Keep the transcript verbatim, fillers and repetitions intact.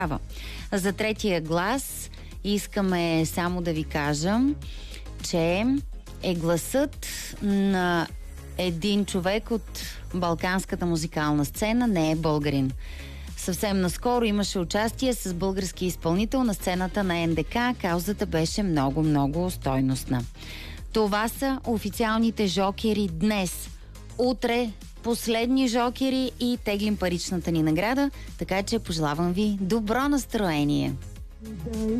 За третия глас искаме само да ви кажем, че е гласът на един човек от балканската музикална сцена, не е българин. Съвсем наскоро имаше участие с български изпълнител на сцената на Ен Де Ка. Каузата беше много-много стойностна. Това са официалните жокери днес. Утре последни жокери и теглим паричната ни награда, така че пожелавам ви добро настроение.